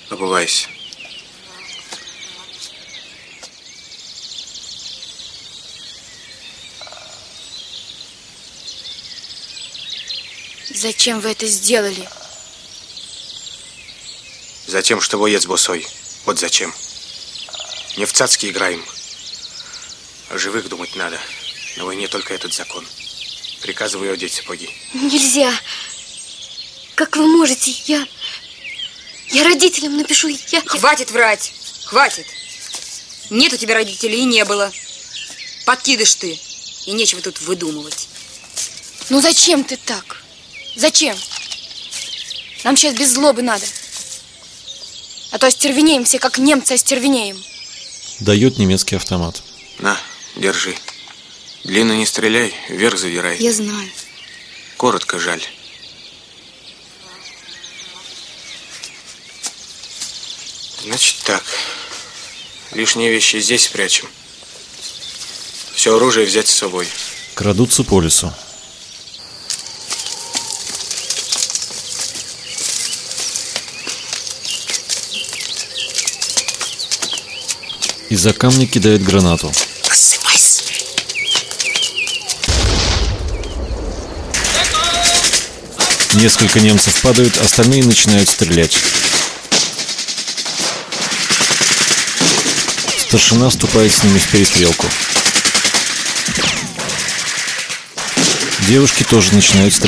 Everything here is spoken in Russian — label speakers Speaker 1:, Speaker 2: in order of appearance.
Speaker 1: Обувайся.
Speaker 2: Зачем вы это сделали?
Speaker 1: Затем, что воец босой. Вот зачем. Не в цацки играем. О живых думать надо. На войне только этот закон. Приказываю одеть сапоги.
Speaker 2: Нельзя. Как вы можете? Я родителям напишу.
Speaker 3: Хватит врать. Хватит. Нет у тебя родителей и не было. Подкидыш ты. И нечего тут выдумывать.
Speaker 2: Ну зачем ты так? Зачем? Нам сейчас без злобы надо. А то остервенеем все, как немцы остервенеем.
Speaker 4: Дает немецкий автомат.
Speaker 1: На, держи. Длинно не стреляй, вверх задирай.
Speaker 2: Я знаю.
Speaker 1: Коротко жаль. Значит так. Лишние вещи здесь спрячем. Все оружие взять с собой.
Speaker 4: Крадутся по лесу. Из-за камня кидает гранату.
Speaker 1: Рассыпайся.
Speaker 4: Несколько немцев падают, остальные начинают стрелять. Старшина вступает с ними в перестрелку. Девушки тоже начинают стрелять.